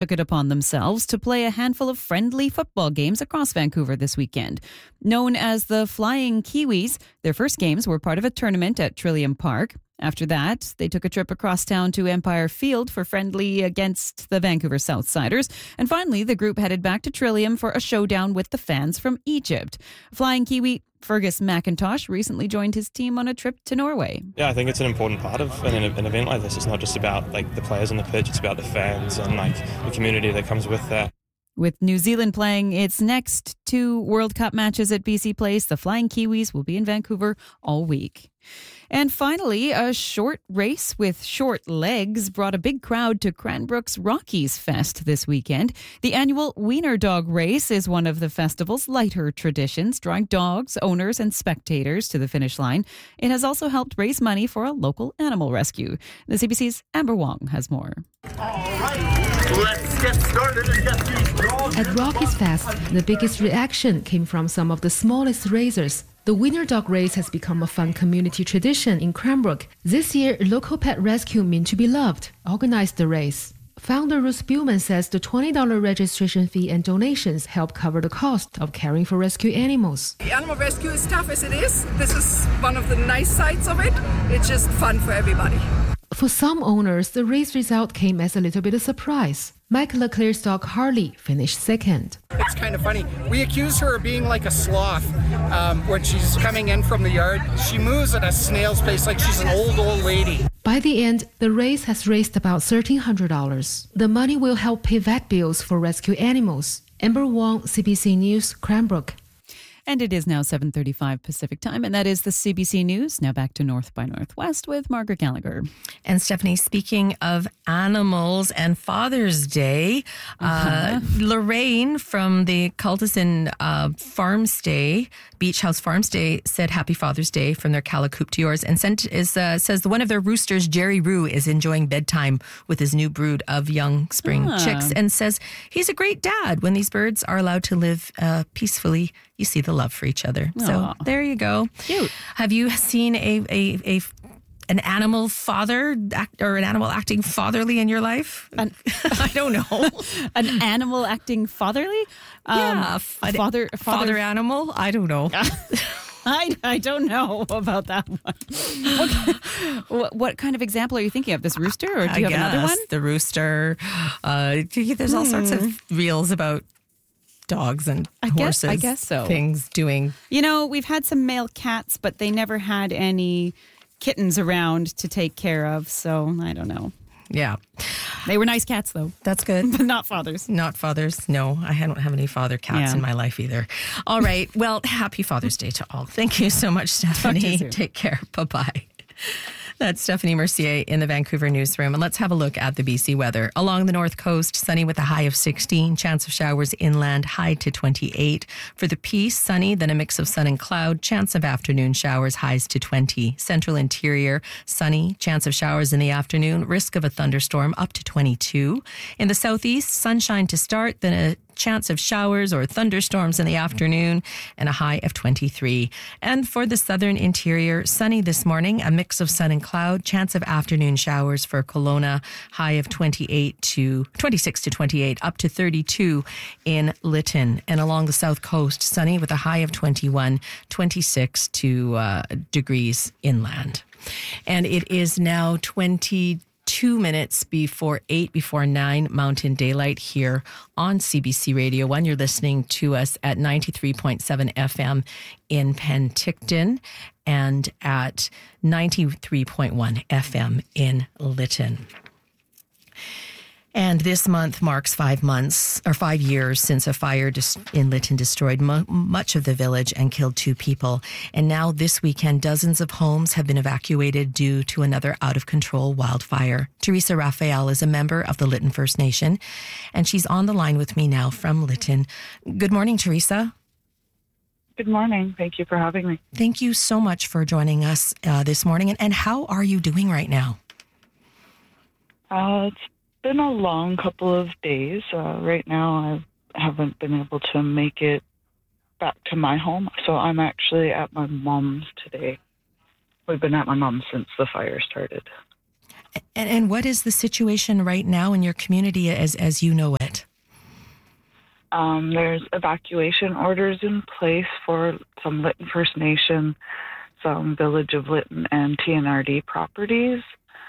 took it upon themselves to play a handful of friendly football games across Vancouver this weekend. Known as the Flying Kiwis, their first games were part of a tournament at Trillium Park. After that, they took a trip across town to Empire Field for friendly against the Vancouver Southsiders. And finally, the group headed back to Trillium for a showdown with the fans from Egypt. Flying Kiwi Fergus McIntosh recently joined his team on a trip to Norway. Yeah, I think it's an important part of an event like this. It's not just about the players on the pitch, it's about the fans and the community that comes with that. With New Zealand playing its next 2 World Cup matches at BC Place, the Flying Kiwis will be in Vancouver all week. And finally, a short race with short legs brought a big crowd to Cranbrook's Rockies Fest this weekend. The annual Wiener Dog Race is one of the festival's lighter traditions, drawing dogs, owners, and spectators to the finish line. It has also helped raise money for a local animal rescue. The CBC's Amber Wong has more. All right, let's get started and get these dogs. At Rockies Fest, the biggest reaction came from some of the smallest racers. The Wiener Dog Race has become a fun community tradition in Cranbrook. This year, local pet rescue Mean to Be Loved organized the race. Founder Ruth Spielman says the $20 registration fee and donations help cover the cost of caring for rescue animals. The animal rescue is tough as it is. This is one of the nice sides of it. It's just fun for everybody. For some owners, the race result came as a little bit of surprise. Mike Leclerc's dog Harley finished second. It's kind of funny. We accuse her of being like a sloth when she's coming in from the yard. She moves at a snail's pace like she's an old lady. By the end, the race has raised about $1,300. The money will help pay vet bills for rescue animals. Amber Wong, CBC News, Cranbrook. And it is now 7:35 Pacific time, and that is the CBC News. Now back to North by Northwest with Margaret Gallagher. And Stephanie, speaking of animals and Father's Day, Lorraine from the Cultison Farmstay, Beach House Farmstay, said Happy Father's Day from their Calicoop to yours, and says one of their roosters, Jerry Roo, is enjoying bedtime with his new brood of young spring chicks, and says he's a great dad when these birds are allowed to live peacefully. You see the love for each other. Aww. So there you go. Cute. Have you seen an animal father or an animal acting fatherly in your life? I don't know. An animal acting fatherly? Father animal? I don't know. I don't know about that one. What kind of example are you thinking of? This rooster, or do you have another one? The rooster. There's all sorts of reels about dogs and horses. I guess so. Things doing. We've had some male cats, but they never had any kittens around to take care of. So I don't know. Yeah. They were nice cats, though. That's good. But not fathers. Not fathers. No, I don't have any father cats in my life either. All right. Well, happy Father's Day to all. Thank you so much, Stephanie. Take care. Bye-bye. That's Stephanie Mercier in the Vancouver newsroom. And let's have a look at the BC weather. Along the north coast, sunny with a high of 16. Chance of showers inland, high to 28. For the Peace, sunny, then a mix of sun and cloud. Chance of afternoon showers, highs to 20. Central interior, sunny. Chance of showers in the afternoon. Risk of a thunderstorm, up to 22. In the southeast, sunshine to start, then a chance of showers or thunderstorms in the afternoon and a high of 23. And for the southern interior, sunny this morning, a mix of sun and cloud, chance of afternoon showers for Kelowna, high of 26 to 28, up to 32 in Lytton. And along the south coast, sunny with a high of 21, 26 degrees inland. And it is now 22 minutes before 8, before 9 Mountain Daylight here on CBC Radio 1. You're listening to us at 93.7 FM in Penticton and at 93.1 FM in Lytton. And this month marks 5 years since a fire in Lytton destroyed much of the village and killed 2 people. And now this weekend, dozens of homes have been evacuated due to another out-of-control wildfire. Teresa Raphael is a member of the Lytton First Nation, and she's on the line with me now from Lytton. Good morning, Teresa. Good morning. Thank you for having me. Thank you so much for joining us this morning. And how are you doing right now? It's been a long couple of days. Right now, I haven't been able to make it back to my home, so I'm actually at my mom's today. We've been at my mom's since the fire started. And what is the situation right now in your community as you know it? There's evacuation orders in place for some Lytton First Nation, some Village of Lytton and TNRD properties.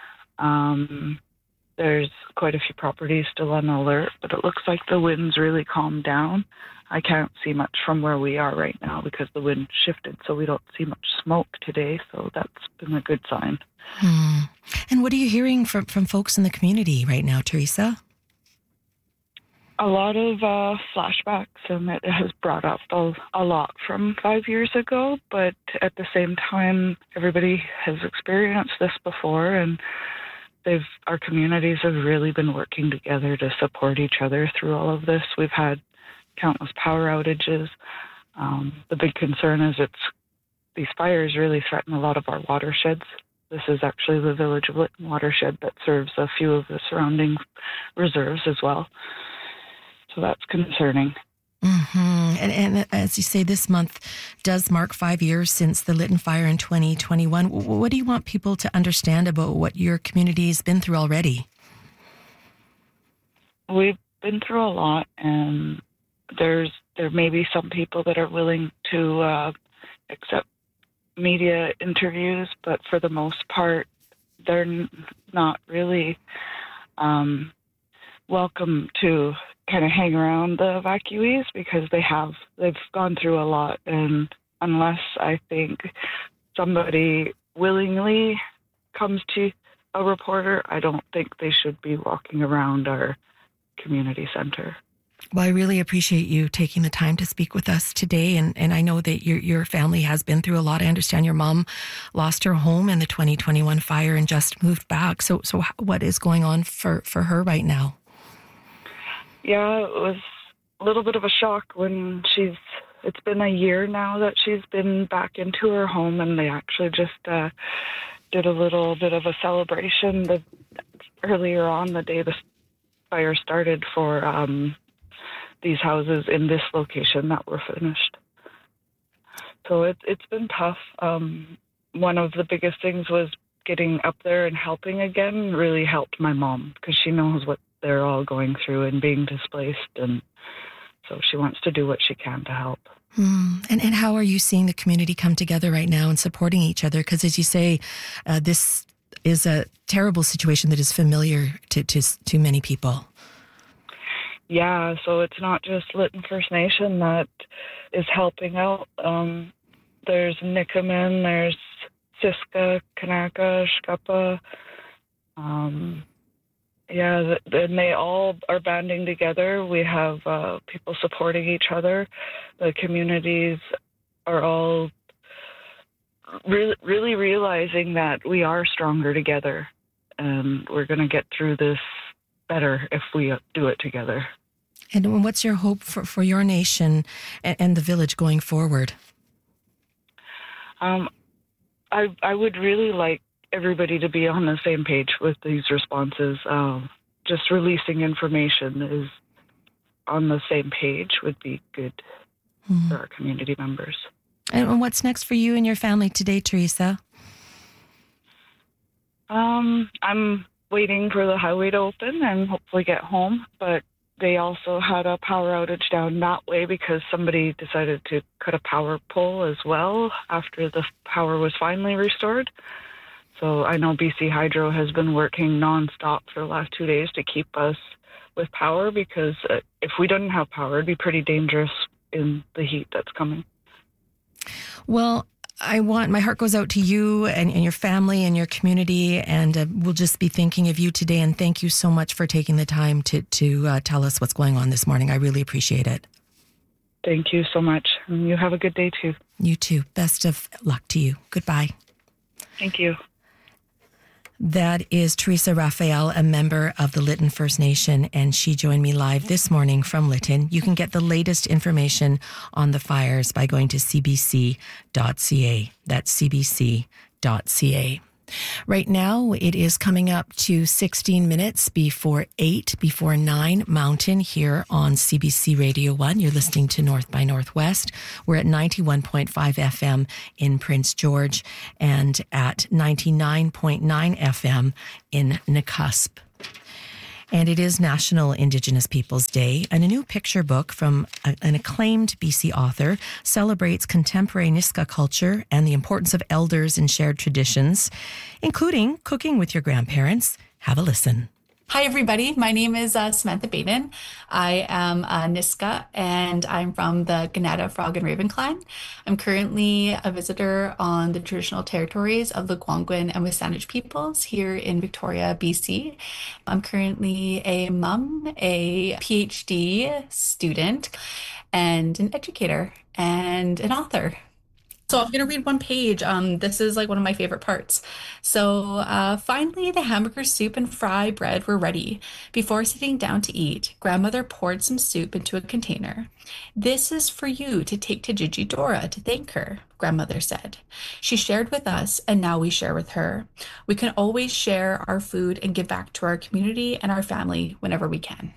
There's quite a few properties still on alert, but it looks like the wind's really calmed down. I can't see much from where we are right now because the wind shifted, so we don't see much smoke today, so that's been a good sign. And what are you hearing from folks in the community right now, Teresa? A lot of flashbacks, and it has brought up a lot from 5 years ago, but at the same time, everybody has experienced this before, and our communities have really been working together to support each other through all of this. We've had countless power outages. The big concern is these fires really threaten a lot of our watersheds. This is actually the Village of Lytton watershed that serves a few of the surrounding reserves as well. So that's concerning. Mm-hmm. And as you say, this month does mark 5 years since the Lytton fire in 2021. What do you want people to understand about what your community has been through already? We've been through a lot, and there may be some people that are willing to accept media interviews, but for the most part, they're not really welcome to kind of hang around the evacuees because they've gone through a lot, and unless I think somebody willingly comes to a reporter, I don't think they should be walking around our community center. Well, I really appreciate you taking the time to speak with us today. And I know that your family has been through a lot. I understand your mom lost her home in the 2021 fire and just moved back. So what is going on for her right now? Yeah, it was a little bit of a shock when it's been a year now that she's been back into her home, and they actually just did a little bit of a celebration earlier on the day the fire started for these houses in this location that were finished. So it's been tough. One of the biggest things was getting up there and helping again really helped my mom because she knows what they're all going through and being displaced, and so she wants to do what she can to help. And how are you seeing the community come together right now and supporting each other? Because as you say, this is a terrible situation that is familiar to many people. Yeah, so it's not just Lytton First Nation that is helping out. There's Nikamin, there's Siska, Kanaka, Shkapa. And they all are banding together. We have people supporting each other. The communities are all really realizing that we are stronger together, and we're going to get through this better if we do it together. And what's your hope for your nation and the village going forward? I would really like everybody to be on the same page with these responses. Just releasing information is on the same page would be good for our community members. And what's next for you and your family today, Teresa? I'm waiting for the highway to open and hopefully get home, but they also had a power outage down that way because somebody decided to cut a power pole as well after the power was finally restored. So I know BC Hydro has been working nonstop for the last 2 days to keep us with power because if we didn't have power, it'd be pretty dangerous in the heat that's coming. Well, my heart goes out to you and your family and your community, and we'll just be thinking of you today. And thank you so much for taking the time to tell us what's going on this morning. I really appreciate it. Thank you so much. And you have a good day too. You too. Best of luck to you. Goodbye. Thank you. That is Teresa Raphael, a member of the Lytton First Nation, and she joined me live this morning from Lytton. You can get the latest information on the fires by going to cbc.ca. That's cbc.ca. Right now, it is coming up to 16 minutes before 9 Mountain here on CBC Radio 1. You're listening to North by Northwest. We're at 91.5 FM in Prince George and at 99.9 FM in Nakusp. And it is National Indigenous Peoples Day, and a new picture book from an acclaimed BC author celebrates contemporary Nisga'a culture and the importance of elders and shared traditions, including cooking with your grandparents. Have a listen. Hi, everybody. My name is Samantha Baden. I am a Nisga'a, and I'm from the Ganada Frog and Raven clan. I'm currently a visitor on the traditional territories of the Gwangwin and Wisanish peoples here in Victoria, BC. I'm currently a mom, a PhD student, and an educator, and an author. So I'm going to read one page. This is like one of my favorite parts. So finally, the hamburger soup and fry bread were ready. Before sitting down to eat, grandmother poured some soup into a container. This is for you to take to Gigi Dora to thank her, grandmother said. She shared with us, and now we share with her. We can always share our food and give back to our community and our family whenever we can.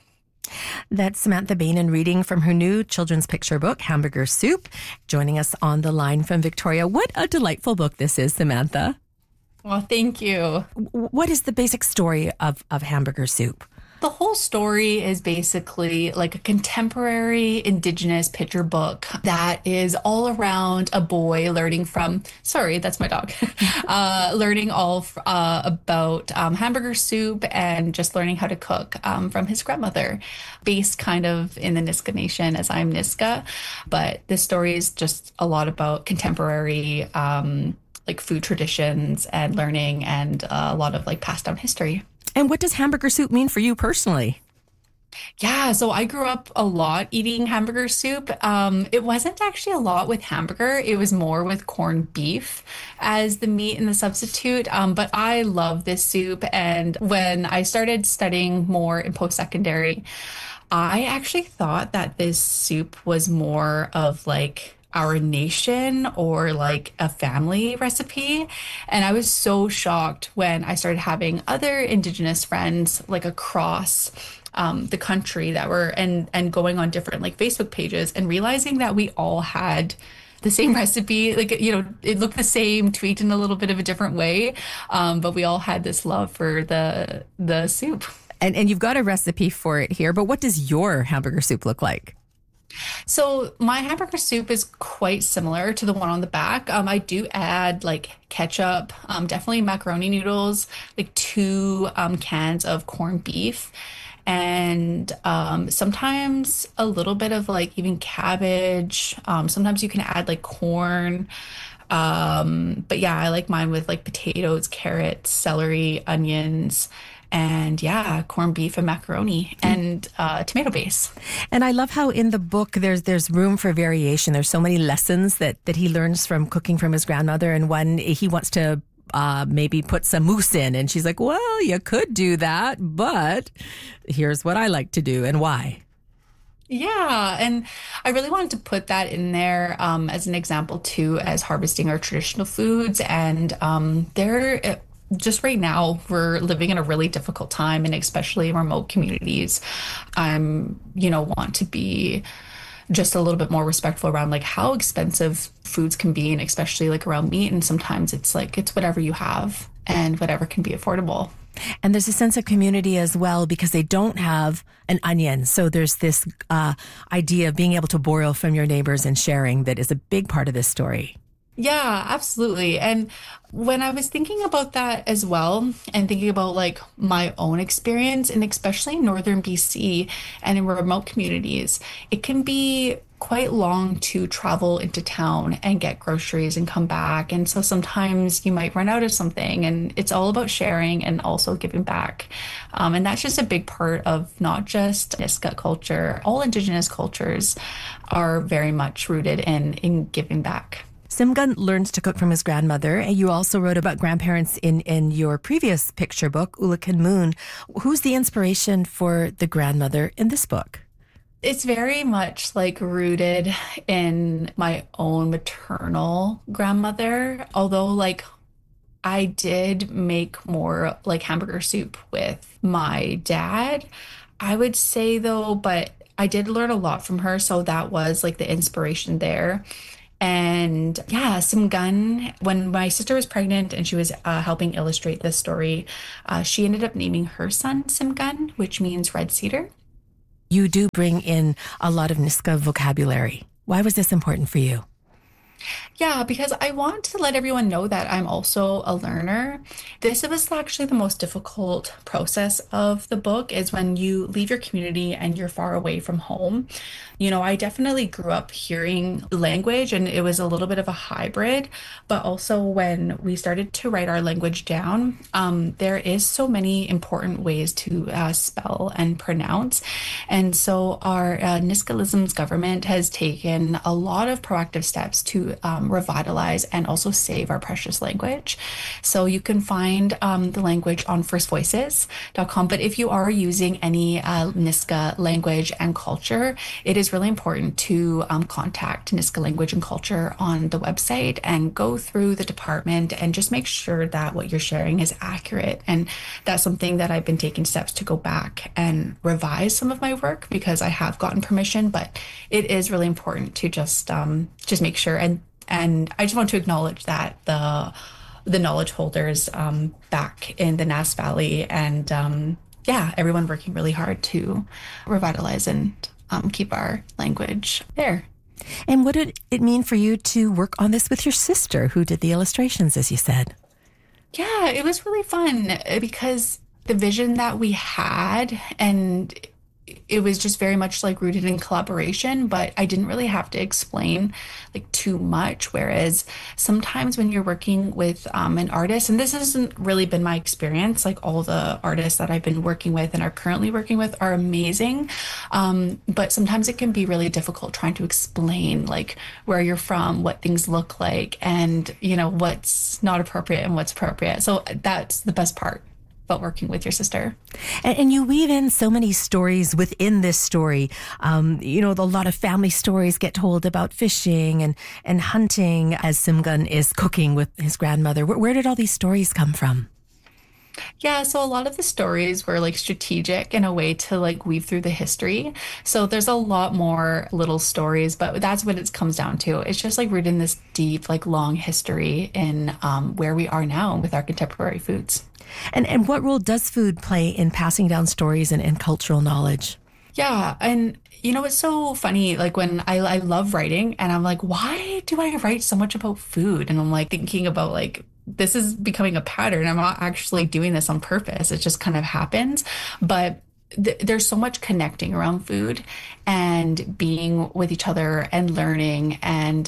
That's Samantha Bain reading from her new children's picture book, Hamburger Soup, joining us on the line from Victoria. What a delightful book this is, Samantha. Well, thank you. What is the basic story of Hamburger Soup? The whole story is basically like a contemporary Indigenous picture book that is all around a boy learning from, sorry, that's my dog, learning all about hamburger soup and just learning how to cook from his grandmother, based kind of in the Nisga'a Nation as I'm Nisga'a. But this story is just a lot about contemporary like food traditions and learning and a lot of like passed down history. And what does hamburger soup mean for you personally? Yeah, so I grew up a lot eating hamburger soup. It wasn't actually a lot with hamburger. It was more with corned beef as the meat and the substitute. But I love this soup. And when I started studying more in post-secondary, I actually thought that this soup was more of like our nation or like a family recipe. And I was so shocked when I started having other Indigenous friends like across the country that were and going on different like Facebook pages and realizing that we all had the same recipe, like, you know, it looked the same, tweaked in a little bit of a different way. But we all had this love for the soup. And you've got a recipe for it here, but what does your hamburger soup look like? So my hamburger soup is quite similar to the one on the back. I do add like ketchup, definitely macaroni noodles, like 2 cans of corned beef, and sometimes a little bit of like even cabbage. Sometimes you can add like corn. But yeah, I like mine with like potatoes, carrots, celery, onions, and yeah, corned beef and macaroni and tomato base. And I love how in the book there's room for variation. There's so many lessons that he learns from cooking from his grandmother. And one, he wants to maybe put some mousse in. And she's like, well, you could do that, but here's what I like to do and why. Yeah, and I really wanted to put that in there as an example too, as harvesting our traditional foods. And just right now, we're living in a really difficult time, and especially in remote communities. Want to be just a little bit more respectful around like how expensive foods can be, and especially like around meat. And sometimes it's like it's whatever you have and whatever can be affordable. And there's a sense of community as well because they don't have an onion. So there's this idea of being able to borrow from your neighbors and sharing that is a big part of this story. Yeah, absolutely. And when I was thinking about that as well, and thinking about like my own experience, and especially in northern BC and in remote communities, it can be quite long to travel into town and get groceries and come back. And so sometimes you might run out of something, and it's all about sharing and also giving back. And that's just a big part of not just Nisga'a culture. All Indigenous cultures are very much rooted in giving back. Simgan learns to cook from his grandmother. You also wrote about grandparents in your previous picture book, Ulakan Moon. Who's the inspiration for the grandmother in this book? It's very much like rooted in my own maternal grandmother, although like I did make more like hamburger soup with my dad, I would say though, but I did learn a lot from her. So that was like the inspiration there. And yeah, Simgun, when my sister was pregnant and she was helping illustrate this story, she ended up naming her son Simgun, which means red cedar. You do bring in a lot of Nisga'a vocabulary. Why was this important for you? Yeah, because I want to let everyone know that I'm also a learner. This was actually the most difficult process of the book is when you leave your community and you're far away from home. I definitely grew up hearing language and it was a little bit of a hybrid, but also when we started to write our language down, there is so many important ways to spell and pronounce. And so our Nisga'a government has taken a lot of proactive steps to revitalize and also save our precious language. So you can find the language on firstvoices.com. But if you are using any Nisga'a language and culture, it is really important to contact Nisga'a Language and Culture on the website and go through the department and just make sure that what you're sharing is accurate. And that's something that I've been taking steps to go back and revise some of my work because I have gotten permission, but it is really important to just make sure. And I just want to acknowledge that the knowledge holders back in the Nass Valley and everyone working really hard to revitalize and keep our language there. And what did it mean for you to work on this with your sister who did the illustrations, as you said? Yeah, it was really fun because the vision that we had, and it was just very much like rooted in collaboration, but I didn't really have to explain like too much. Whereas sometimes when you're working with an artist, and this hasn't really been my experience, like all the artists that I've been working with and are currently working with are amazing. But sometimes it can be really difficult trying to explain like where you're from, what things look like, and what's not appropriate and what's appropriate. So that's the best part about working with your sister. And you weave in so many stories within this story. A lot of family stories get told about fishing and hunting as Simgun is cooking with his grandmother. Where did all these stories come from? Yeah, so a lot of the stories were like strategic in a way to like weave through the history. So there's a lot more little stories, but that's what it comes down to. It's just like rooted in this deep, like long history in where we are now with our contemporary foods. And what role does food play in passing down stories and cultural knowledge? Yeah, and it's so funny, like when I love writing and I'm like, why do I write so much about food? And I'm like thinking about like, this is becoming a pattern. I'm not actually doing this on purpose. It just kind of happens. But there's so much connecting around food and being with each other and learning. And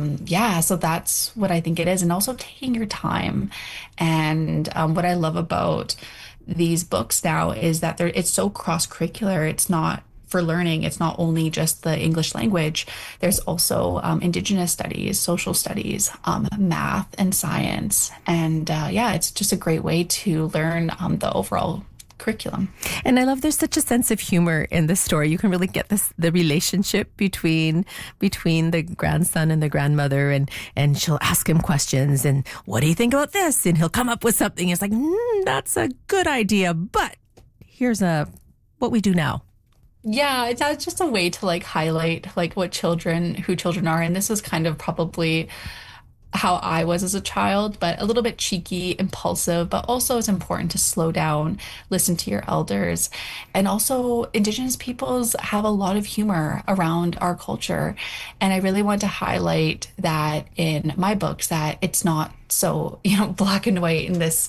so that's what I think it is. And also taking your time. And what I love about these books now is that it's so cross-curricular. It's not for learning. It's not only just the English language. There's also Indigenous studies, social studies, math and science. And it's just a great way to learn the overall curriculum. And I love there's such a sense of humor in the story. You can really get the relationship between the grandson and the grandmother, and she'll ask him questions and what do you think about this? And he'll come up with something. It's like, that's a good idea, but here's what we do now. Yeah, it's just a way to like highlight like who children are. And this is kind of probably how I was as a child, but a little bit cheeky, impulsive, but also it's important to slow down, listen to your elders. And also Indigenous peoples have a lot of humor around our culture. And I really want to highlight that in my books, that it's not so, black and white in this.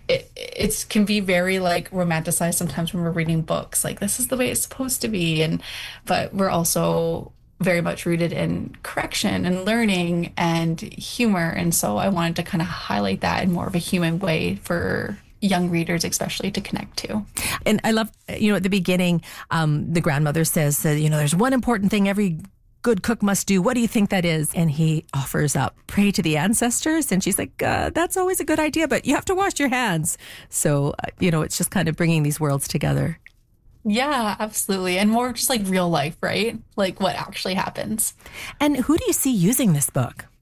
It can be very like romanticized sometimes when we're reading books, like this is the way it's supposed to be. But we're also very much rooted in correction and learning and humor. And so I wanted to kind of highlight that in more of a human way for young readers, especially to connect to. And I love, at the beginning, the grandmother says that, there's one important thing every good cook must do. What do you think that is? And he offers up, pray to the ancestors. And she's like, that's always a good idea, but you have to wash your hands. So, it's just kind of bringing these worlds together. Yeah, absolutely. And more just like real life, right? Like what actually happens. And who do you see using this book?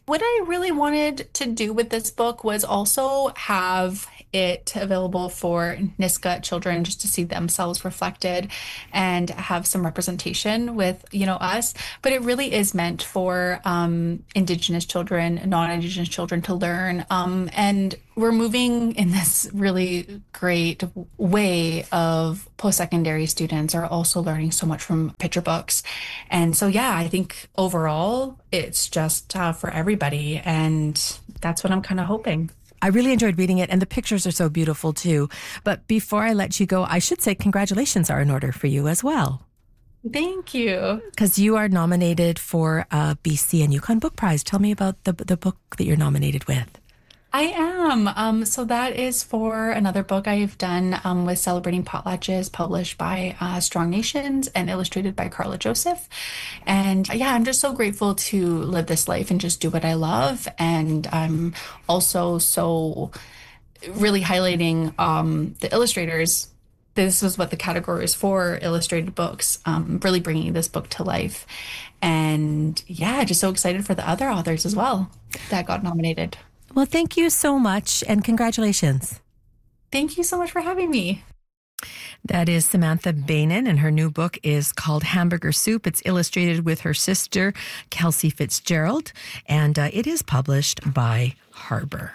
What I really wanted to do with this book was also have it available for Nisga'a children just to see themselves reflected and have some representation with, us. But it really is meant for Indigenous children, non-Indigenous children to learn. And we're moving in this really great way of post-secondary students are also learning so much from picture books. And so, yeah, I think overall it's just for everybody. And that's what I'm kind of hoping. I really enjoyed reading it, and the pictures are so beautiful, too. But before I let you go, I should say congratulations are in order for you as well. Thank you. Because you are nominated for a BC and Yukon Book Prize. Tell me about the book that you're nominated with. I am. So that is for another book I've done with Celebrating Potlatches, published by Strong Nations and illustrated by Carla Joseph. And yeah, I'm just so grateful to live this life and just do what I love. And I'm also so really highlighting the illustrators. This was what the category is for, illustrated books, really bringing this book to life. And yeah, just so excited for the other authors as well that got nominated. Well, thank you so much and congratulations. Thank you so much for having me. That is Samantha Beynon, and her new book is called Hamburger Soup. It's illustrated with her sister, Kelsey Fitzgerald, and it is published by Harbor.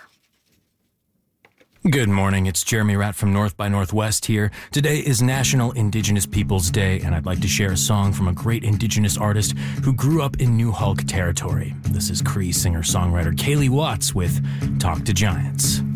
Good morning, it's Jeremy Ratt from North by Northwest here. Today is National Indigenous Peoples Day, and I'd like to share a song from a great Indigenous artist who grew up in New Hulk territory. This is Cree singer-songwriter Kaylee Watts with Talk to Giants.